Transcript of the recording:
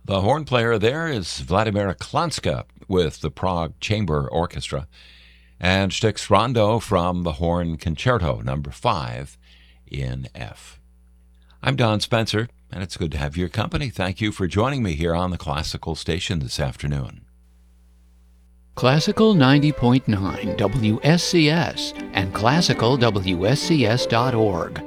The horn player there is Vladimir Klanska with the Prague Chamber Orchestra, and Styx Rondo from the Horn Concerto number 5 in F. I'm Don Spencer, and it's good to have your company. Thank you for joining me here on the Classical Station this afternoon. Classical 90.9 WSCS and classicalwscs.org